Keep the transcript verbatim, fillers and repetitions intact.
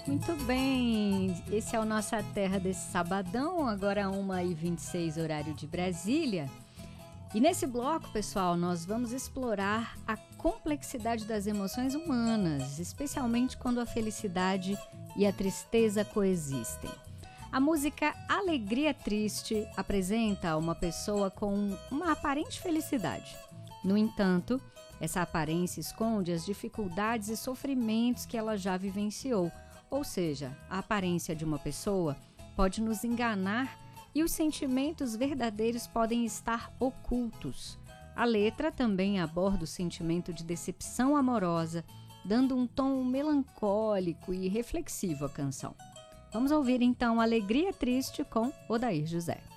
Muito bem, esse é o Nossa Terra desse sabadão, agora uma e vinte e seis, horário de Brasília. E nesse bloco, pessoal, nós vamos explorar a complexidade das emoções humanas, especialmente quando a felicidade e a tristeza coexistem. A música Alegria Triste apresenta uma pessoa com uma aparente felicidade. No entanto, essa aparência esconde as dificuldades e sofrimentos que ela já vivenciou. Ou seja, a aparência de uma pessoa pode nos enganar e os sentimentos verdadeiros podem estar ocultos. A letra também aborda o sentimento de decepção amorosa, dando um tom melancólico e reflexivo à canção. Vamos ouvir então Alegria Triste com Odair José.